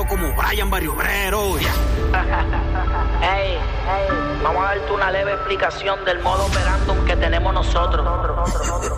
pegado como Brian Barrio Obrero. Hey, vamos a darte una leve explicación del modo operandum que tenemos nosotros.